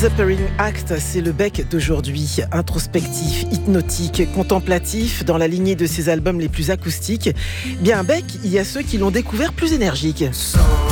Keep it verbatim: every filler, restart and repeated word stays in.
Disappearing Act, c'est le Beck d'aujourd'hui. Introspectif, hypnotique, contemplatif, dans la lignée de ses albums les plus acoustiques. Bien, Beck, il y a ceux qui l'ont découvert plus énergique.